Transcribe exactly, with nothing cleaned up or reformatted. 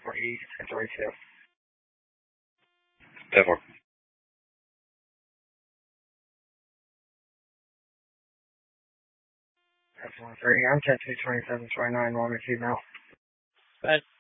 for East and three two. ten four. That's one three. I'm ten two twenty seven twenty nine. Want me to now? Bye.